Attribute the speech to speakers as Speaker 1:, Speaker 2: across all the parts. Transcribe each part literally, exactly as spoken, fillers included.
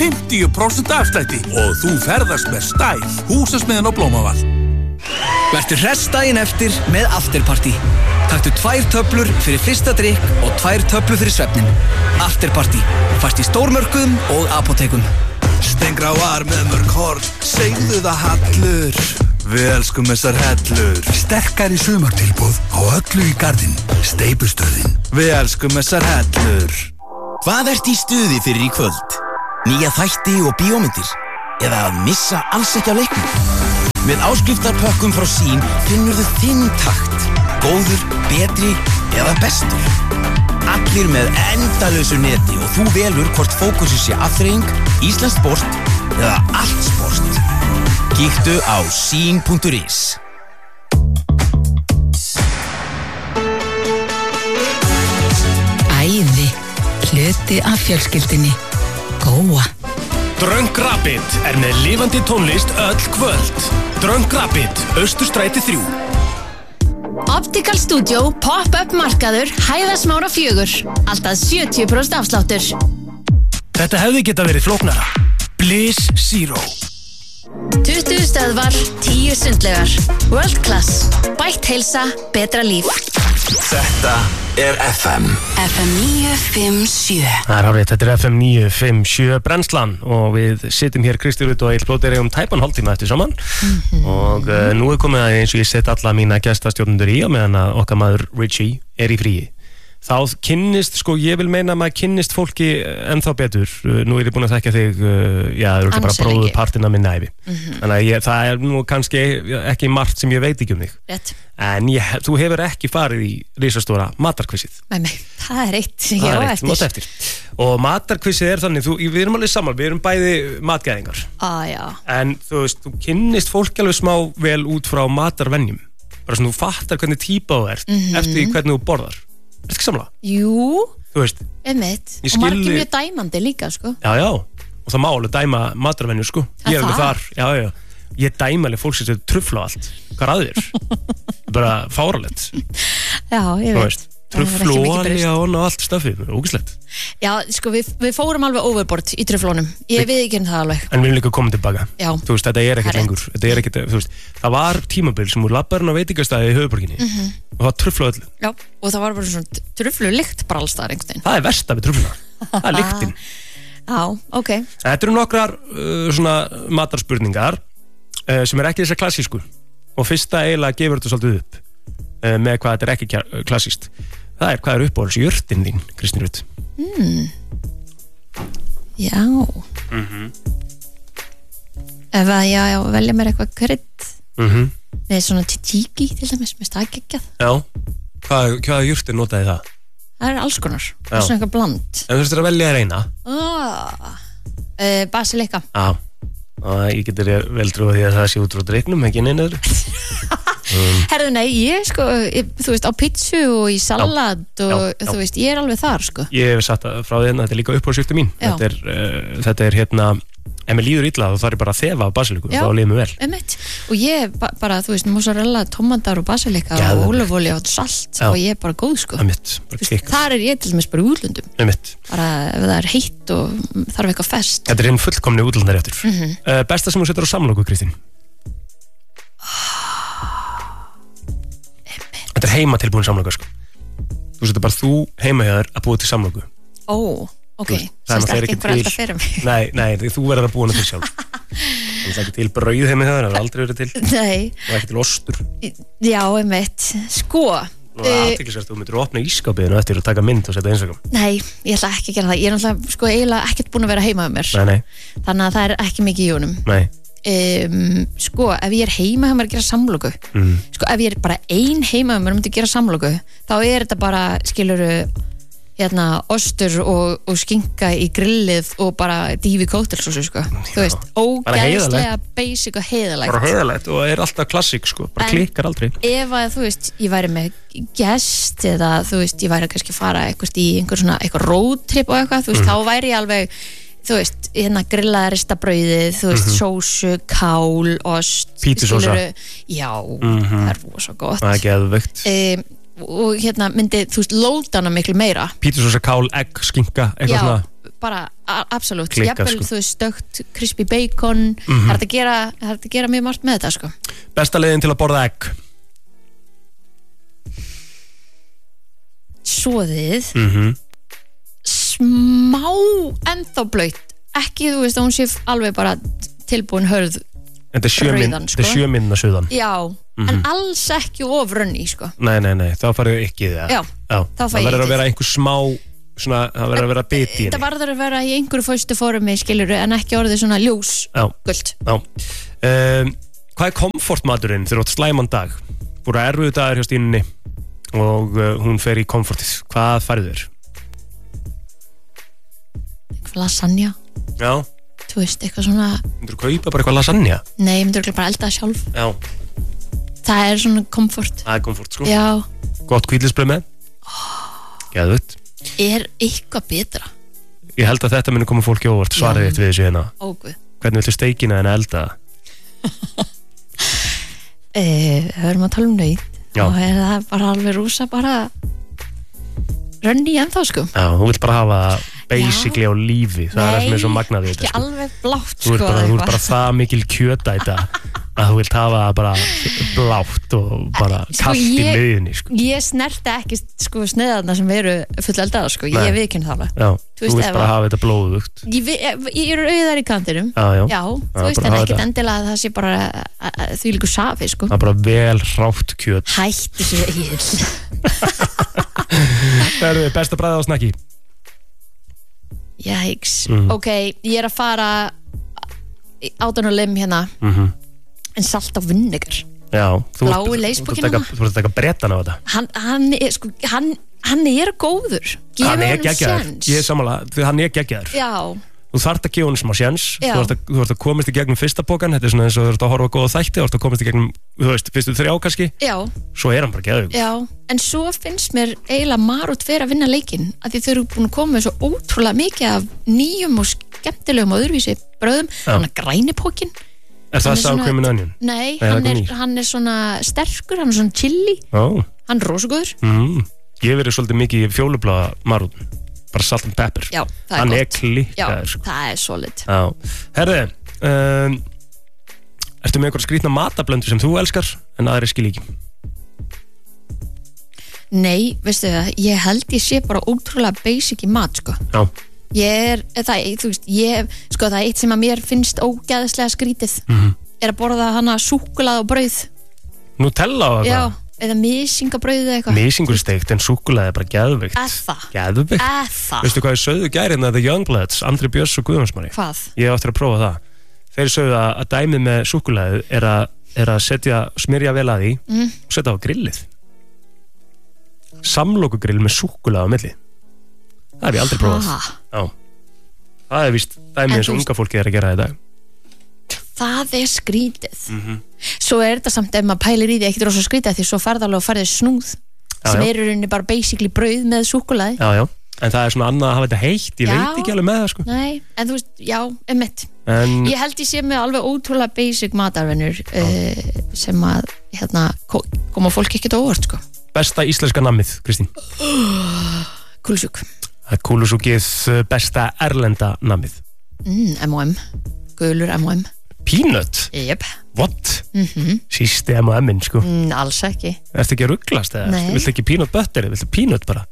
Speaker 1: fimmtíu prósent afslætti og þú ferðast með stæl. Húsasmiðjan á Blómavall.
Speaker 2: Vertu hress daginn eftir með Afterparty. Taktu tvær töflur fyrir fyrsta drykk og tvær töflur fyrir svefnin. Afterparty. Fæst í stórmörkuðum og apótekum.
Speaker 3: Stengráar með mörg horn, segðu það hallur. Við elskum þessar hellur.
Speaker 4: Sterkari sumartilboð á öllu í Garðinn. Steypustöðin.
Speaker 3: Við elskum þessar hellur.
Speaker 5: Hvað ert í stuði fyrir í kvöld? Nýja þætti og bíómyndir? Eða að missa alls ekki á leiknum? Með áskriftarpökkum frá Sín finnur þú þinn takt. Góður, betri eða bestur. Allir með endalausu neti og þú velur hvort fókusið sé afþreying, íslenskt sport eða allt sport. Kíktu á sín punktur is.
Speaker 6: Æði, hluti af fjölskyldinni. Góa.
Speaker 7: Dröng Rapid er með lifandi tónlist öll kvöld. Dröng Rapid, Austurstræti þrjú.
Speaker 8: Optical Studio, pop-up markaður, Hæðasmára fjögur. Alltaf sjötíu prósent afsláttur.
Speaker 7: Þetta hefði geta verið flóknara. Bliss Zero.
Speaker 8: tuttugu stöðvar, tíu sundlegar. World Class. Bætt heilsa, betra líf.
Speaker 5: Þetta er F M.
Speaker 6: F M níu fimm sjö.
Speaker 7: Það er hárið, þetta er F M níu fimm sjö brennslan og við sittum hér Kristín Rut og Egill Blóter um tæpan hálftíma eftir saman mm-hmm. og uh, nú er komið að eins og ég set alla mína gestastjórnendur í á meðan að okkar maður Richie er í fríi. Þá kynnist, sko ég vil meina að maður kynnist fólki ennþá betur. Nú er ég búin að þekkja þig, uh, já það eru ekki bara bróðupartina minna ævi. Mm-hmm. Þannig að ég, það er nú kannski ekki margt sem ég veit ekki um þig.
Speaker 8: Rétt.
Speaker 7: En ég, þú hefur ekki farið í risastóra matarkvissið.
Speaker 8: Nei, nei, það er eitt sem ég á eftir.
Speaker 7: Það er eitt, eftir. Og matarkvissið er þannig, þú, við erum alveg saman, við erum bæði matgæðingar.
Speaker 8: Ah, já.
Speaker 7: En þú veist, þú kynnist fólki alveg smá vel út frá matarvenjum. Bara svona þú fattar hvernig típa þú ert, mm-hmm. eftir því hvernig þú borðar. Ertu ekki samla?
Speaker 8: Jú.
Speaker 7: Þú veist.
Speaker 8: Einmitt.
Speaker 7: Og
Speaker 8: skilji... margir mjög dæmandi líka, sko.
Speaker 7: Já, já. Og það má alveg dæma matarvenjur, sko. Ég er alveg þar, já, já. Ég dæma alveg fólk sem setur trufla á allt. Hvað að þér? Bara fáralegt.
Speaker 8: Já, ég
Speaker 7: veit. Veist, truflu og olía og allt stöfið. Það er ógislegt.
Speaker 8: Já, sko, við, við fórum alveg overboard í truflunum. Ég við ekki um það alveg.
Speaker 7: En við erum líka komið tilbaka.
Speaker 8: Já.
Speaker 7: Þú veist, þetta er ekkert lengur. Þetta er ekkert, þú veist, það var tímabil sem úr labbarinn á veitingastæði í höfuborginni. Mm-hmm. Og það var truflu öllu.
Speaker 8: Já, og það var bara svona truflu lykt bara alls þar einhvern veginn.
Speaker 7: Það er versta við trufluna. Það er lyktin.
Speaker 8: Já, ok.
Speaker 7: Þetta eru nokkrar uh, svona matarspurningar uh, sem er ekki þessar klassísku. Og fyrsta eiginlega gefur þetta svolítið upp uh, með hvað þetta er ekki klassíst. Það er hvað er uppáhalds jurtin þín, Kristín Rut?
Speaker 8: Mm. Já.
Speaker 7: Mm-hmm.
Speaker 8: Ef að já, já, velja mér eitthvað krydd.
Speaker 7: Mhm.
Speaker 8: Með svona tzatziki til dæmis, með stakeggjað.
Speaker 7: Já. Hvað, hvaða jurtin notaði það?
Speaker 8: Það er alls konar. Það er svona eitthvað bland.
Speaker 7: En þú þurftir að velja þér eina?
Speaker 8: Ah. Uh, basilika.
Speaker 7: Já. Ah, ég getur vel trúið því að það sé út frá dreiknum, ekki neina öðru. um.
Speaker 8: Herðu, nei, ég sko, ég, þú veist, á pizzu og í salat og
Speaker 7: já, já.
Speaker 8: þú veist, ég er alveg þar, sko.
Speaker 7: Ég hef sagt frá því hérna, þetta er líka uppáhaldsjurtin mín. Þetta er, uh, þetta er hérna, ef mér líður illa þá þarf ég bara að þefa af basiliku og þá líður mér vel.
Speaker 8: Einmitt. Og ég ba bara, þú veist, mozzarella, tomatar og basilika og ólífuolía og salt já. Og ég er bara góð, sko.
Speaker 7: Einmitt, bara kikka.
Speaker 8: Þar er ég til dæmis bara í útlöndum.
Speaker 7: Einmitt.
Speaker 8: Bara ef það er heitt og þarf eitthvað fest.
Speaker 7: Þetta er einn fullkomni útlandaréttur.
Speaker 8: Mm-hmm.
Speaker 7: uh, Besta sem þú setur á samloku, Kristín? Þetta er heima tilbúin samloka, sko. Þú setur bara þú heima hjá þér að búa til samloku.
Speaker 8: Ó, ok. Það er ekki bara alltaf fyrir mig.
Speaker 7: Nei, nei, þú verður að búa hana til sjálf. Það er ekki til brauð heima hjá þér, það er aldrei verið til.
Speaker 8: Nei.
Speaker 7: Og ekki til ostur.
Speaker 8: Já, einmitt. Sko.
Speaker 7: Nú er athyglisvert, þú myndir að opna ísskápið og eftir að taka mynd og setja Instagram.
Speaker 8: Nei, ég ætla ekki að gera það. Ég er náttúrulega, sko, eiginlega ekkert búin að vera heima um mér.
Speaker 7: Nei, nei.
Speaker 8: Þannig að það er ekki mikið í honum.
Speaker 7: Nei.
Speaker 8: Um, sko, ef ég er heima hjá mér að gera samloku
Speaker 7: mm.
Speaker 8: sko, ef ég er bara ein heima hjá mér að myndi að gera samloku þá er þetta bara, skiluru hérna, ostur og, og skinka í grillið og bara dýfi kótelsósu, sko. Þú veist, ógæðslega basic og heiðalegt.
Speaker 7: Bara heiðalegt og er alltaf klassík, sko. Bara en klikkar aldrei.
Speaker 8: Ef að, þú veist, ég væri með gest eða, þú veist, ég væri að kannski fara eitthvað í einhver svona, eitthvað roadtrip og eitthvað, þú veist, mm. þá væri ég alveg þú veist, hérna grillaða ristabrauðið, þú veist, mm-hmm. sósu, kál, ost,
Speaker 7: pítusósa.
Speaker 8: Já,
Speaker 7: mm-hmm.
Speaker 8: það er rosa gott.
Speaker 7: Það er geðveikt.
Speaker 8: Um, og hérna myndi, þú veist, lóta hana miklu meira.
Speaker 7: Pítusósa, kál, egg, skinka, eitthvað
Speaker 8: já,
Speaker 7: svona.
Speaker 8: bara, a- absolutt
Speaker 7: Klikkað,
Speaker 8: Jafnvel,
Speaker 7: sko.
Speaker 8: þú veist, stökt, crispy bacon
Speaker 7: Mhm.
Speaker 8: Það er hægt að gera, það er hægt að gera mjög margt með þetta, sko
Speaker 7: Besta leiðin til að borða egg?
Speaker 8: Soðið
Speaker 7: Mhm.
Speaker 8: Smá ennþá blöyt Ekki, þú veist, að hún sé alveg bara tilbúin hörð
Speaker 7: Þetta er sjö minn-
Speaker 8: Rauðan, sko.
Speaker 7: þetta er sjö minna suðan.
Speaker 8: Já,
Speaker 7: Mhm.
Speaker 8: en alls ekki of runny, sko
Speaker 7: Nei, nei, nei, þá farið ekki í það.
Speaker 8: Já, þá fæ
Speaker 7: Það
Speaker 8: ég
Speaker 7: verður að
Speaker 8: ikkið.
Speaker 7: vera einhver smá, svona, það verður að vera bit í
Speaker 8: Þetta
Speaker 7: henni.
Speaker 8: varður að vera í einhverju faustu formi, skiluru, en ekki orðið svona ljós
Speaker 7: Já.
Speaker 8: gult.
Speaker 7: Já. Um, hvað er komfortmaturinn þegar þú átt slæman dag? Búið að erfiðu dagar hjá Stínunni og uh, hún fer í komfortið. Hvað færðu þér?
Speaker 8: Eitthvað lasagna,
Speaker 7: Já.
Speaker 8: þú veist, eitthvað svona
Speaker 7: Myndur þú kaupa bara eitthvað lasagna?
Speaker 8: Nei, ég myndi örugglega bara elda það sjálf
Speaker 7: Já.
Speaker 8: Það er svona komfort
Speaker 7: Það er komfort, sko.
Speaker 8: Já,
Speaker 7: Gott hvítlauksbrauð með? Geðvögt.
Speaker 8: er eitthvað betra
Speaker 7: Ég held að þetta muni koma fólki óvart. Svarið
Speaker 8: Já.
Speaker 7: þitt við þessu hérna.
Speaker 8: Óguð
Speaker 7: Hvernig viltu steikina en elda?
Speaker 8: e, Höfum að tala um nöyð
Speaker 7: Já.
Speaker 8: Og er það bara alveg rúsa bara Rönni ennþá, sko
Speaker 7: Já, þú vilt bara hafa það basically á lífi. Það er það sem er svo magnað við
Speaker 8: ekki
Speaker 7: þetta, sko.
Speaker 8: alveg blátt,
Speaker 7: Þú
Speaker 8: sko
Speaker 7: ert bara, þú ert
Speaker 8: eitthvað.
Speaker 7: bara það mikil kjötæta að þú vilt hafa það bara blátt og bara
Speaker 8: Sko,
Speaker 7: kallt í
Speaker 8: ég-
Speaker 7: miðjunni, sko.
Speaker 8: Ég snerti ekki, sko, sneiðarna sem eru full eldaða, sko
Speaker 7: Nei.
Speaker 8: Ég viðkynna það alveg
Speaker 7: Já,
Speaker 8: Þú
Speaker 7: þú
Speaker 8: veist,
Speaker 7: vilt
Speaker 8: ef
Speaker 7: bara
Speaker 8: að-
Speaker 7: hafa þetta blóðugt.
Speaker 8: Ég, vi- ég er auðar í kantinum
Speaker 7: Já, já.
Speaker 8: Já,
Speaker 7: Já,
Speaker 8: þú veist,
Speaker 7: bara
Speaker 8: en
Speaker 7: hafa
Speaker 8: ekkert
Speaker 7: þetta.
Speaker 8: endilega að það sé bara að- að- því líku safi, sko
Speaker 7: Það er bara vel hrátt kjöt.
Speaker 8: Hætti svo íl
Speaker 7: Það eru þið besta bræða á snakki.
Speaker 8: Jæks,
Speaker 7: Mhm.
Speaker 8: ok, ég er að fara áttan og lim hérna
Speaker 7: Mhm.
Speaker 8: en salt og vinegar
Speaker 7: Já, þú
Speaker 8: Blái
Speaker 7: ert-
Speaker 8: leysbókina
Speaker 7: þú ert að taka- þú ert að taka brettan á þetta.
Speaker 8: hann, hann, er, sko, hann, hann er góður Gefur
Speaker 7: Hann er
Speaker 8: honum
Speaker 7: geggjaður.
Speaker 8: séns.
Speaker 7: Ég er sammála, því hann er geggjaður.
Speaker 8: Já,
Speaker 7: Þú þarft að gefa honum smá séns.
Speaker 8: Já.
Speaker 7: Þú ert að, þú ert að komast í gegnum fyrsta pókan. Þetta er svona eins og þú ert að horfa á góða þætti. Þú ert að komast í gegnum, þú veist, fyrstu þrjá kannski.
Speaker 8: já,
Speaker 7: Svo er hann bara geðugur.
Speaker 8: já En svo finnst mér eiginlega marút fyrir að vinna leikinn að því þau eru búin að koma með svo ótrúlega mikið af nýjum og skemmtilegum og öðruvísi bröðum
Speaker 7: Já.
Speaker 8: Hann er grænipókin
Speaker 7: Er það sá cream and onion?
Speaker 8: Nei,
Speaker 7: Nei, það
Speaker 8: hann
Speaker 7: er
Speaker 8: er,
Speaker 7: nýr.
Speaker 8: hann er svona sterkur, hann er svona chili
Speaker 7: Já.
Speaker 8: Hann er rosagóður
Speaker 7: Mm. Ég hef verið svolítið mikið í fjólubláða marút. Bara salt and pepper.
Speaker 8: Já, það er
Speaker 7: Hann er
Speaker 8: gott.
Speaker 7: klikkaður,
Speaker 8: Já,
Speaker 7: sko.
Speaker 8: það er solid
Speaker 7: Já. Herði, um, ertu með einhverja skrýtna matablöndu sem þú elskar en aðri skil ekki?
Speaker 8: Nei, veistu það, ég held ég sé bara ótrúlega basic í mat, sko
Speaker 7: Já.
Speaker 8: Ég er, það, þú veist, ég sko það er eitt sem að mér finnst ógeðslega skrítið
Speaker 7: Mhm.
Speaker 8: er að borða hana súkulað og brauð
Speaker 7: Nutella og
Speaker 8: Já,
Speaker 7: eitthvað?
Speaker 8: eða misingabrauð eða eitthvað
Speaker 7: Mísingur steikt en súkkulaði er bara geðveikt.
Speaker 8: Eða
Speaker 7: Geðveikt.
Speaker 8: Eða
Speaker 7: Veistu hvað ég sögðu gæri hérna The Youngbloods, Andri Björns og Guðjónsmári?
Speaker 8: Hvað?
Speaker 7: Ég hef eftir að prófa það. Þeir sögðu að, að dæmið með súkkulaði er að, er að setja, smyrja vel að því
Speaker 8: Mm.
Speaker 7: og setja á grillið. Samlokugrill með súkkulaði á milli. Það hef ég aldrei prófað.
Speaker 8: Ha?
Speaker 7: Já. Það er víst dæmið
Speaker 8: En
Speaker 7: eins og
Speaker 8: þú-
Speaker 7: unga fólkið er að gera í dag.
Speaker 8: Það er skrítið
Speaker 7: Mhm.
Speaker 8: Svo er þetta samt ef maður pælir í því ekkert rosa skrítið því svo ferðarlega og ferðið snúð
Speaker 7: Já,
Speaker 8: sem
Speaker 7: já.
Speaker 8: er í rauninni bara basically brauð með súkulaði
Speaker 7: Já, já. En það er svona annað að hafa þetta heitt. Ég
Speaker 8: Já.
Speaker 7: veit ekki alveg með það, sko.
Speaker 8: Nei, en þú veist, já, emitt
Speaker 7: En
Speaker 8: Ég held ég sé með alveg ótrúlega basic matarvenur uh, sem að hérna, ko- koma fólk ekkert á óvart sko.
Speaker 7: besta íslenska nammið, Kristín?
Speaker 8: Kúlusjúk
Speaker 7: Það er kúlusúkið besta erlenda nammið.
Speaker 8: mm, M og M, gulur M og M
Speaker 7: Peanut?
Speaker 8: Jep
Speaker 7: What?
Speaker 8: mm
Speaker 7: Sísti M og M-in, sko.
Speaker 8: mm, Alls ekki
Speaker 7: Ertu ekki að rugglast eða?
Speaker 8: Nei.
Speaker 7: Viltu ekki peanut butter? Viltu peanut bara?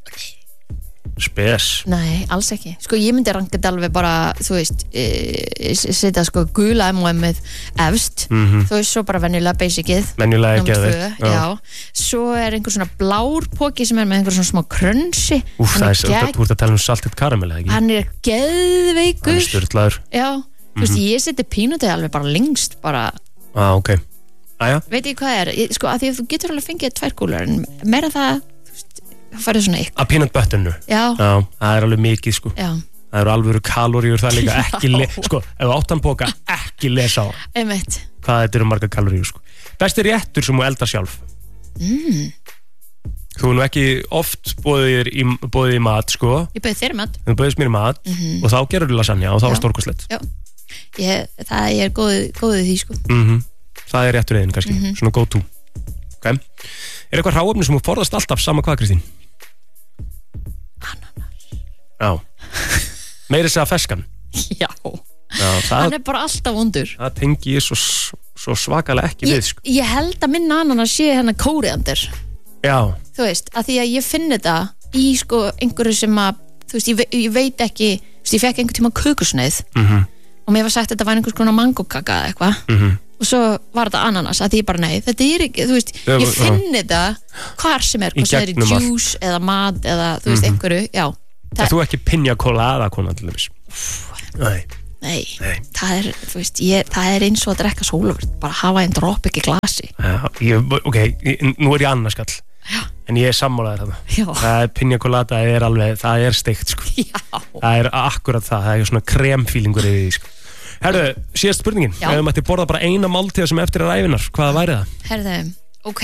Speaker 7: Spes.
Speaker 8: Nei, alls ekki Sko ég myndi ranka þetta alveg bara þú veist, e, setja sko gula M og M-ið efst
Speaker 7: Mhm.
Speaker 8: þú veist, svo bara venjulega basicið
Speaker 7: Venjulega
Speaker 8: Númer
Speaker 7: geðveikt,
Speaker 8: tvö,
Speaker 7: já.
Speaker 8: já. Svo er einhver svona blár póki sem er með einhver svona smá krönsi
Speaker 7: Úf,
Speaker 8: hann,
Speaker 7: það
Speaker 8: er
Speaker 7: er, þú
Speaker 8: gegg,
Speaker 7: þú ert að tala um salted caramel, eða ekki?
Speaker 8: hann er
Speaker 7: Hann er
Speaker 8: geðveikur
Speaker 7: styrlaður.
Speaker 8: Já, þú veist, ég seti pínutið alveg bara lengst bara,
Speaker 7: Ah, ok. Aja.
Speaker 8: veit ég hvað er ég, sko, að því að þú getur alveg fengið tvær kúlur en meira en það, þú veist, það færði svona ykkur
Speaker 7: Að peanut butternu.
Speaker 8: Já,
Speaker 7: Já, það er alveg mikið, sko.
Speaker 8: já,
Speaker 7: Það eru alvöru kaloríur það líka. Ekki, le sko, ef þú áttan póka, ekki lesa á
Speaker 8: einmitt
Speaker 7: hvað þetta eru marga kaloríur, sko. Besti réttur sem þú eldar sjálf?
Speaker 8: mm,
Speaker 7: Þú er nú ekki oft boðið í, boðið í mat, sko.
Speaker 8: Ég bauði þér mat
Speaker 7: Þú bauðist mér í mat
Speaker 8: Mhm.
Speaker 7: og þá gerur þú lasagna og þá var
Speaker 8: Já.
Speaker 7: stórkostlegt.
Speaker 8: Já, ég, það ég er góðið góði því sko
Speaker 7: Mm Það er réttur eðin kannski,
Speaker 8: Mhm.
Speaker 7: svona go to. Ok. Er eitthvað hráefni sem þú forðast alltaf sama hvað, Kristín?
Speaker 8: Ananas
Speaker 7: Já. Meiri segja feskan.
Speaker 8: Já,
Speaker 7: Já það,
Speaker 8: hann er bara alltaf vondur.
Speaker 7: það tengi ég svo, svo svakalega ekki
Speaker 8: Ég,
Speaker 7: við, sko.
Speaker 8: ég held að minna annan að sé hérna kóriander.
Speaker 7: Já,
Speaker 8: Þú veist, að því að ég finn þetta í sko einhverju sem að, þú veist, ég, ve ég veit ekki, þú veist, ég fekk einhver tíma kökusneið
Speaker 7: mhm,
Speaker 8: og mér var sagt að þetta var einhvers konar mangókaka eða eitthvað
Speaker 7: mhm.
Speaker 8: og svo var þetta ananas, að því ég bara nei, þetta er ekki, þú veist,
Speaker 7: Já,
Speaker 8: ég
Speaker 7: já.
Speaker 8: finn þetta hvar sem er,
Speaker 7: Í
Speaker 8: hvort sem er í
Speaker 7: gegnum allt.
Speaker 8: juice eða mat eða, þú veist,
Speaker 7: Mhm.
Speaker 8: einhverju, já.
Speaker 7: Er þú ekki pinja colada konan til þess? Nei.
Speaker 8: Nei,
Speaker 7: Nei.
Speaker 8: það er, þú veist, ég, það er eins og að drekka sólavörn, bara hafa einn dropp ekki í glasi.
Speaker 7: Já, ég, ok, ég, nú er ég annarskall.
Speaker 8: Já.
Speaker 7: En ég er sammálaður þarna.
Speaker 8: Já.
Speaker 7: Það er pinja colada er alveg, það er steikt, sko.
Speaker 8: Já.
Speaker 7: Það er akkurat það, það er svona kremfílingur yfir því, sko. Herðu, síðast spurningin.
Speaker 8: Já.
Speaker 7: Ef þú mætti borða bara eina máltíða sem eftir er ævinar, hvaða væri það?
Speaker 8: Herðu, ok.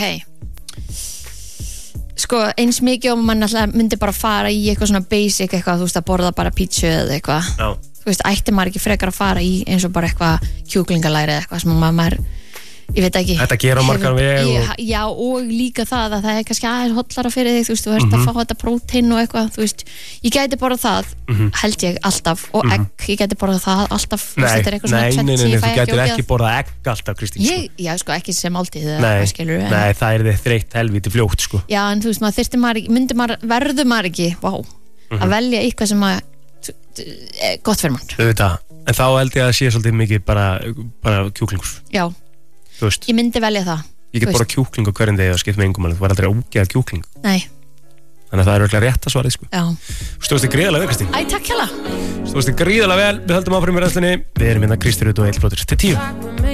Speaker 8: Sko, eins mikið og mann alltaf myndi bara fara í eitthvað svona basic eitthvað, þú veist, að borða bara pítsu eða eitthvað.
Speaker 7: Já.
Speaker 8: Þú veist, ætti maður ekki frekar að fara í eins og bara eitthvað kjúklingalæri eða eitthvað sem maður, maður ég veit ekki.
Speaker 7: Þetta gera á margan
Speaker 8: hefur-
Speaker 7: veg og-
Speaker 8: ég- Já, og líka það að það er kannski aðeins hotlara fyrir þig, þú veist, þú veist
Speaker 7: Mhm.
Speaker 8: að fá þetta prótein og eitthvað, þú veist, ég gæti borða það,
Speaker 7: Mhm.
Speaker 8: held ég alltaf, og
Speaker 7: Mhm.
Speaker 8: egg, ég gæti borða það alltaf, þú veist,
Speaker 7: Nei,
Speaker 8: þetta er eitthvað svona
Speaker 7: nei,
Speaker 8: tvennt
Speaker 7: nei,
Speaker 8: sem
Speaker 7: nei,
Speaker 8: ég fæ
Speaker 7: þú getur
Speaker 8: ógeð.
Speaker 7: ekki borðað egg alltaf, Kristín, sko.
Speaker 8: Ég, já, sko, ekki sem áltíð eða
Speaker 7: Nei,
Speaker 8: eitthvað, skilur en,
Speaker 7: nei, það er þið þreytt helviti fljótt, sko.
Speaker 8: já, en þú veist, maður þyrfti maður, ekki- myndi maður, verður maður ekki, vá,
Speaker 7: Mhm.
Speaker 8: að velja eitthvað sem maður, t- t- eh, gott fyrir mann,
Speaker 7: Auðvitað. En þá held ég að það sé svolítið mikið bara, bara kjúklingur.
Speaker 8: já,
Speaker 7: Þú veist,
Speaker 8: ég myndi velja það,
Speaker 7: ég get
Speaker 8: þú
Speaker 7: bara
Speaker 8: veist.
Speaker 7: kjúkling á hverjum degi og skipt með engum alveg. Þú var aldrei að úgeða kjúkling.
Speaker 8: Nei,
Speaker 7: Þannig að það er örugglega rétt að svarið, sko.
Speaker 8: já,
Speaker 7: Stóðst þið gríðalega vel, Kristín.
Speaker 8: æ, takk hjá
Speaker 7: Stóðst þið gríðalega vel. Við höldum áfram í ræðslinni. Við erum hérna Kristín Rut og Eil Blóter til tíu.